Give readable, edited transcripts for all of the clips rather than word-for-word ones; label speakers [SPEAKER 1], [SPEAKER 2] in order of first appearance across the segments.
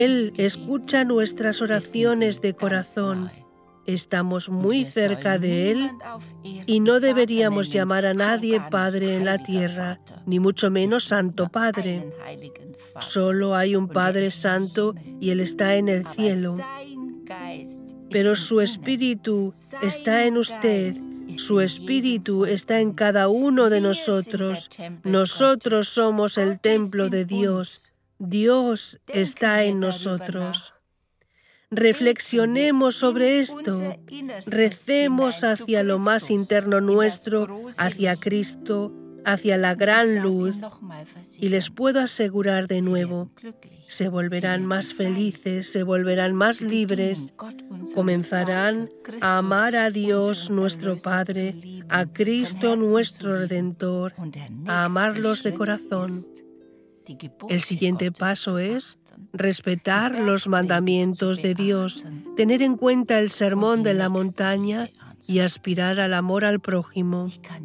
[SPEAKER 1] Él escucha nuestras oraciones de corazón. Estamos muy cerca de Él y no deberíamos llamar a nadie Padre en la tierra, ni mucho menos Santo Padre. Solo hay un Padre Santo y Él está en el cielo. Pero su Espíritu está en usted, su Espíritu está en cada uno de nosotros. Nosotros somos el templo de Dios. Dios está en nosotros. Reflexionemos sobre esto, recemos hacia lo más interno nuestro, hacia Cristo, hacia la gran luz, y les puedo asegurar de nuevo, se volverán más felices, se volverán más libres, comenzarán a amar a Dios nuestro Padre, a Cristo nuestro Redentor, a amarlos de corazón. El siguiente paso es respetar los mandamientos de Dios, tener en cuenta el sermón de la montaña y aspirar al amor al prójimo.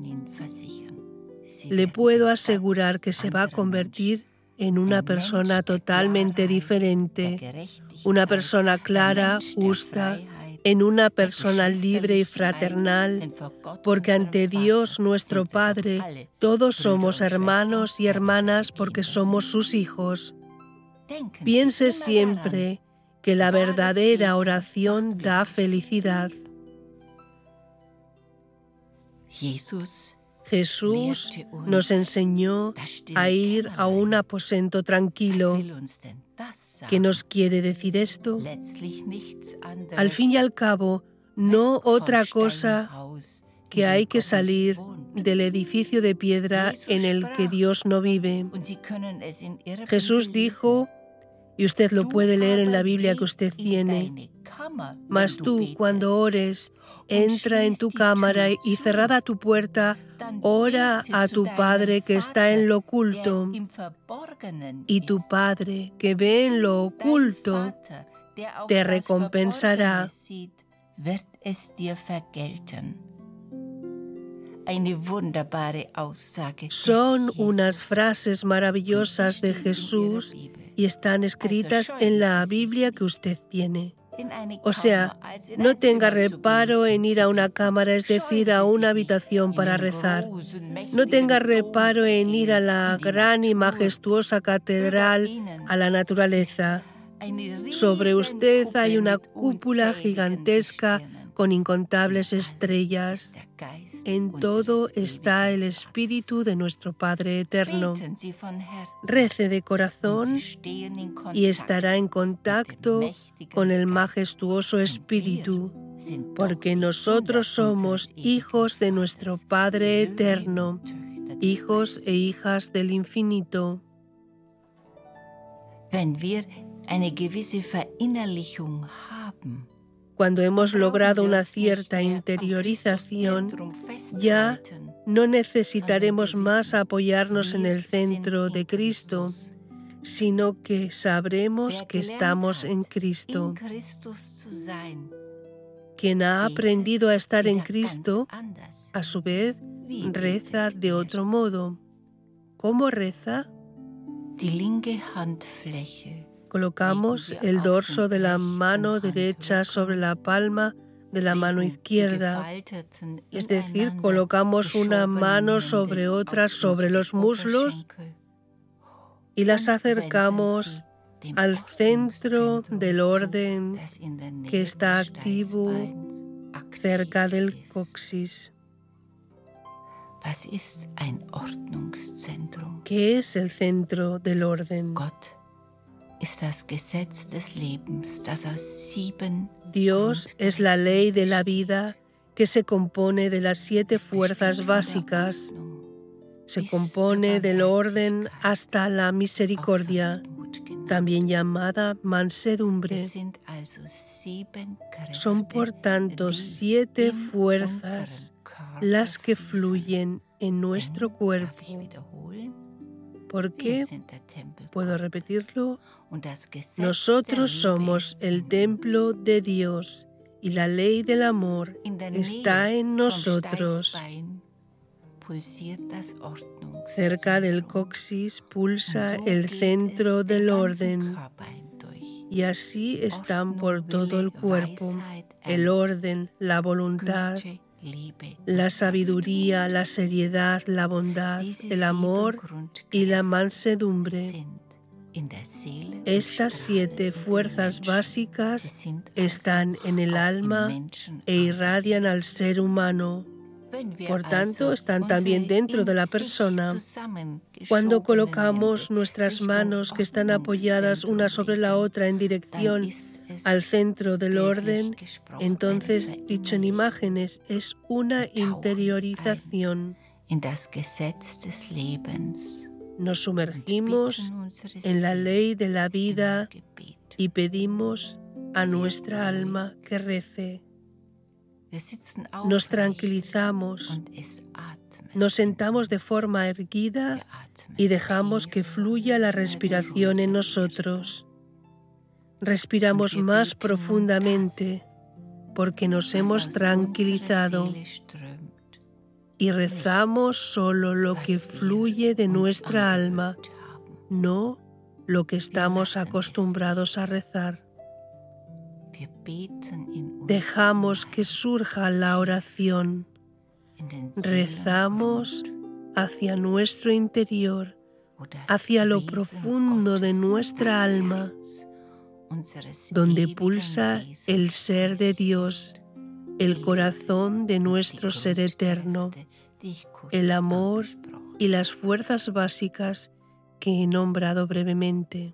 [SPEAKER 1] Le puedo asegurar que se va a convertir en una persona totalmente diferente, una persona clara, justa, en una persona libre y fraternal, porque ante Dios nuestro Padre todos somos hermanos y hermanas porque somos sus hijos. Piense siempre que la verdadera oración da felicidad. Jesús nos enseñó a ir a un aposento tranquilo. ¿Qué nos quiere decir esto? Al fin y al cabo, no otra cosa que hay que salir del edificio de piedra en el que Dios no vive. Jesús dijo, y usted lo puede leer en la Biblia que usted tiene, mas tú, cuando ores, entra en tu cámara y cerrada tu puerta, ora a tu Padre que está en lo oculto, y tu Padre que ve en lo oculto te recompensará. Son unas frases maravillosas de Jesús y están escritas en la Biblia que usted tiene. O sea, no tenga reparo en ir a una cámara, es decir, a una habitación para rezar. No tenga reparo en ir a la gran y majestuosa catedral, a la naturaleza. Sobre usted hay una cúpula gigantesca con incontables estrellas. En todo está el Espíritu de nuestro Padre eterno. Rece de corazón y estará en contacto con el majestuoso Espíritu, porque nosotros somos hijos de nuestro Padre eterno, hijos e hijas del infinito. Cuando hemos logrado una cierta interiorización, ya no necesitaremos más apoyarnos en el centro de Cristo, sino que sabremos que estamos en Cristo. Quien ha aprendido a estar en Cristo, a su vez, reza de otro modo. ¿Cómo reza? Colocamos el dorso de la mano derecha sobre la palma de la mano izquierda, es decir, colocamos una mano sobre otra sobre los muslos y las acercamos al centro del orden que está activo cerca del coxis. ¿Qué es el centro del orden? Dios es la ley de la vida que se compone de las 7 fuerzas básicas. Se compone del orden hasta la misericordia, también llamada mansedumbre. Son por tanto 7 fuerzas las que fluyen en nuestro cuerpo. ¿Por qué? ¿Puedo repetirlo? Nosotros somos el templo de Dios y la ley del amor está en nosotros. Cerca del coxis pulsa el centro del orden. y así están por todo el cuerpo: el orden, la voluntad, la sabiduría, la seriedad, la bondad, el amor y la mansedumbre. Estas 7 fuerzas básicas están en el alma e irradian al ser humano. Por tanto, están también dentro de la persona. Cuando colocamos nuestras manos, que están apoyadas una sobre la otra en dirección al centro del orden, entonces, dicho en imágenes, es una interiorización. Nos sumergimos en la ley de la vida y pedimos a nuestra alma que rece. Nos tranquilizamos, nos sentamos de forma erguida y dejamos que fluya la respiración en nosotros. Respiramos más profundamente porque nos hemos tranquilizado y rezamos solo lo que fluye de nuestra alma, no lo que estamos acostumbrados a rezar. Dejamos que surja la oración. Rezamos hacia nuestro interior, hacia lo profundo de nuestra alma, donde pulsa el ser de Dios, el corazón de nuestro ser eterno, el amor y las fuerzas básicas que he nombrado brevemente.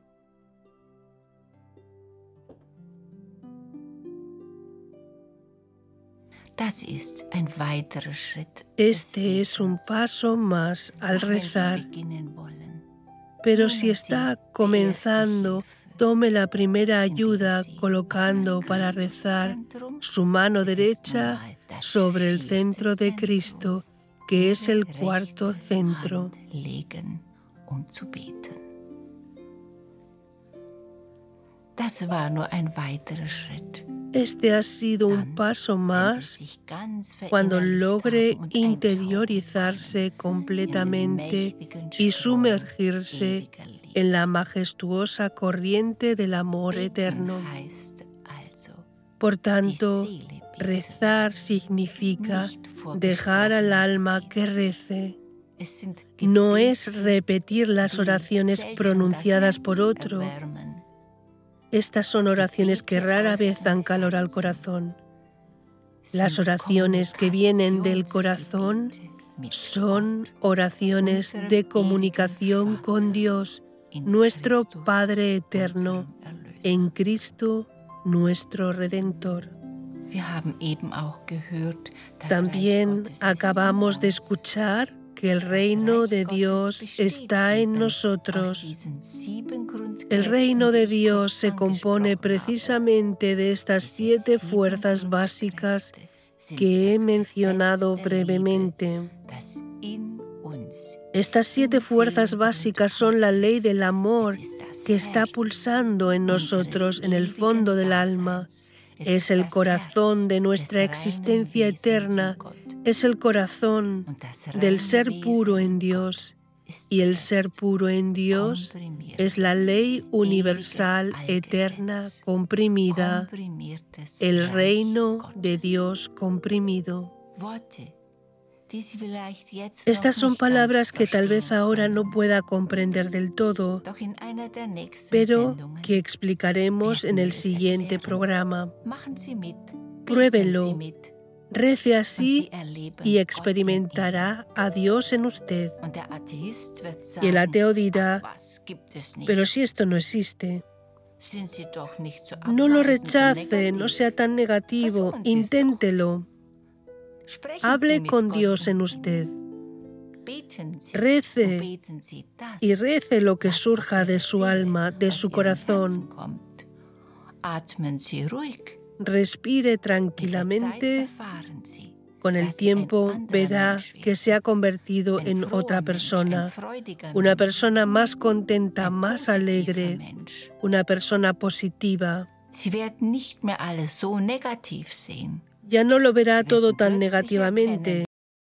[SPEAKER 1] Este es un paso más al rezar. Pero si está comenzando, tome la primera ayuda colocando para rezar su mano derecha sobre el centro de Cristo, que es el cuarto centro. Este ha sido un paso más cuando logre interiorizarse completamente y sumergirse en la majestuosa corriente del amor eterno. Por tanto, rezar significa dejar al alma que rece. No es repetir las oraciones pronunciadas por otro. Estas son oraciones que rara vez dan calor al corazón. Las oraciones que vienen del corazón son oraciones de comunicación con Dios, nuestro Padre eterno, en Cristo, nuestro Redentor. También acabamos de escuchar que el reino de Dios está en nosotros. El reino de Dios se compone precisamente de estas 7 fuerzas básicas que he mencionado brevemente. Estas 7 fuerzas básicas son la ley del amor que está pulsando en nosotros en el fondo del alma. Es el corazón de nuestra existencia eterna, es el corazón del ser puro en Dios. Y el ser puro en Dios es la ley universal eterna comprimida, el reino de Dios comprimido. Estas son palabras que tal vez ahora no pueda comprender del todo, pero que explicaremos en el siguiente programa. Pruébelo, rece así y experimentará a Dios en usted. Y el ateo dirá, pero si esto no existe. No lo rechace, no sea tan negativo, inténtelo. Hable con Dios en usted. Rece y rece lo que surja de su alma, de su corazón. Respire tranquilamente. Con el tiempo verá que se ha convertido en otra persona, una persona más contenta, más alegre, una persona positiva. Ya no lo verá todo tan negativamente.